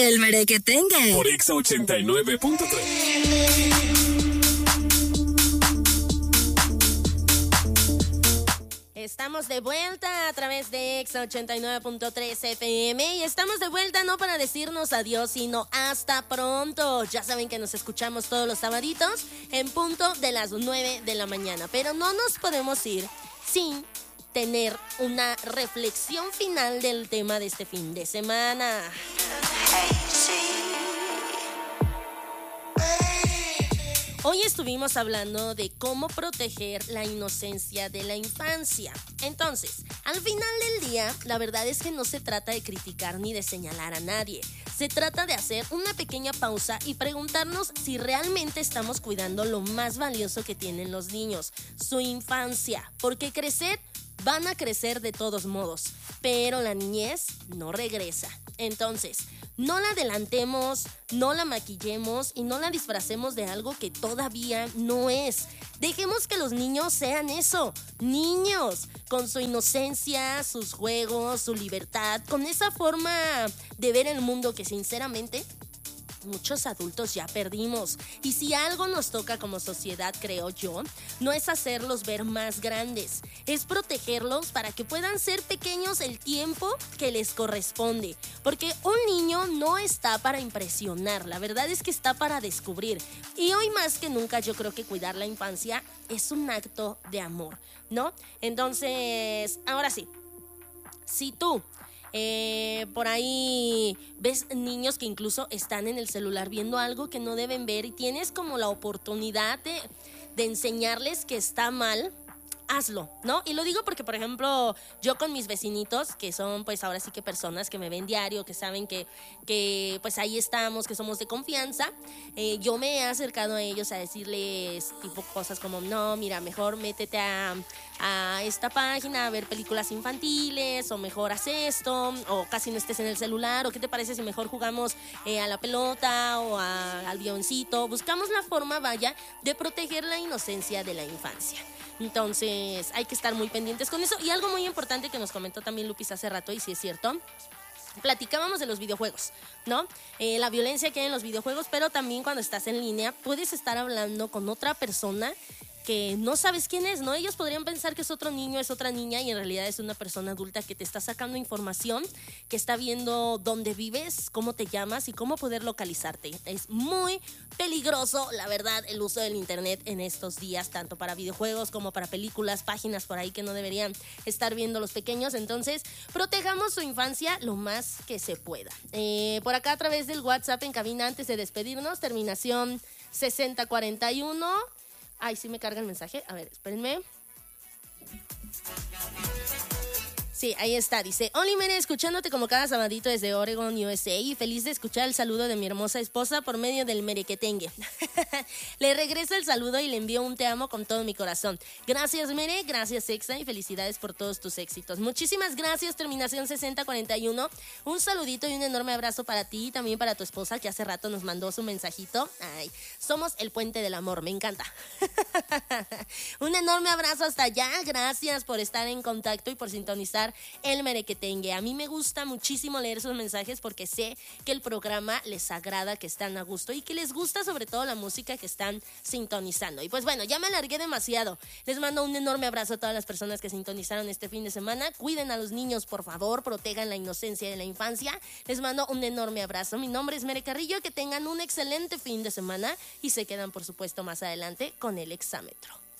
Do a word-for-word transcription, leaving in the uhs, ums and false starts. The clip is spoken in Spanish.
El Merequetengue. Por Exa ochenta y nueve punto tres. Estamos de vuelta a través de Exa ochenta y nueve punto tres F M y estamos de vuelta no para decirnos adiós, sino hasta pronto. Ya saben que nos escuchamos todos los sabaditos en punto de las nueve de la mañana, pero no nos podemos ir sin tener una reflexión final del tema de este fin de semana. Hoy estuvimos hablando de cómo proteger la inocencia de la infancia. Entonces, al final del día, la verdad es que no se trata de criticar ni de señalar a nadie. Se trata de hacer una pequeña pausa y preguntarnos si realmente estamos cuidando lo más valioso que tienen los niños, su infancia. Porque crecer, van a crecer de todos modos, pero la niñez no regresa. Entonces, no la adelantemos, no la maquillemos y no la disfracemos de algo que todavía no es. Dejemos que los niños sean eso, niños, con su inocencia, sus juegos, su libertad, con esa forma de ver el mundo que sinceramente muchos adultos ya perdimos. Y si algo nos toca como sociedad, creo yo, no es hacerlos ver más grandes, es protegerlos para que puedan ser pequeños el tiempo que les corresponde. Porque un niño no está para impresionar, la verdad es que está para descubrir. Y hoy más que nunca yo creo que cuidar la infancia es un acto de amor, ¿no? Entonces, ahora sí, si tú Eh, por ahí ves niños que incluso están en el celular viendo algo que no deben ver y tienes como la oportunidad de, de enseñarles que está mal, hazlo, ¿no? Y lo digo porque, por ejemplo, yo con mis vecinitos, que son pues ahora sí que personas que me ven diario, que saben que, que pues ahí estamos, que somos de confianza, eh, yo me he acercado a ellos a decirles tipo cosas como, no, mira, mejor métete a, a esta página a ver películas infantiles, o mejor haz esto, o casi no estés en el celular, o qué te parece si mejor jugamos eh, a la pelota o a, al guioncito. Buscamos la forma, vaya, de proteger la inocencia de la infancia. Entonces hay que estar muy pendientes con eso. Y algo muy importante que nos comentó también Lupis hace rato, y sí es cierto, platicábamos de los videojuegos, ¿no? Eh, la violencia que hay en los videojuegos, pero también cuando estás en línea puedes estar hablando con otra persona que no sabes quién es, ¿no? Ellos podrían pensar que es otro niño, es otra niña, y en realidad es una persona adulta que te está sacando información, que está viendo dónde vives, cómo te llamas y cómo poder localizarte. Es muy peligroso, la verdad, el uso del internet en estos días, tanto para videojuegos como para películas, páginas por ahí que no deberían estar viendo los pequeños. Entonces, protejamos su infancia lo más que se pueda. Eh, por acá a través del WhatsApp en cabina, antes de despedirnos, terminación sesenta cuarenta y uno. Ay, sí me carga el mensaje. A ver, espérenme. Sí, ahí está, dice: Oli Mere, escuchándote como cada sabadito desde Oregon, U S A, y feliz de escuchar el saludo de mi hermosa esposa por medio del Merequetengue. Le regreso el saludo y le envío un te amo con todo mi corazón. Gracias, Mere, gracias, Exa, y felicidades por todos tus éxitos. Muchísimas gracias, terminación sesenta cuarenta y uno. Un saludito y un enorme abrazo para ti y también para tu esposa, que hace rato nos mandó su mensajito. Ay, somos el puente del amor, me encanta. Un enorme abrazo hasta allá, gracias por estar en contacto y por sintonizar el Merequetengue. A mí me gusta muchísimo leer sus mensajes porque sé que el programa les agrada, que están a gusto y que les gusta sobre todo la música que están sintonizando. Y pues bueno, ya me alargué demasiado. Les mando un enorme abrazo a todas las personas que sintonizaron este fin de semana. Cuiden a los niños, por favor, protejan la inocencia de la infancia. Les mando un enorme abrazo. Mi nombre es Mere Carrillo, que tengan un excelente fin de semana y se quedan por supuesto más adelante con el Exámetro.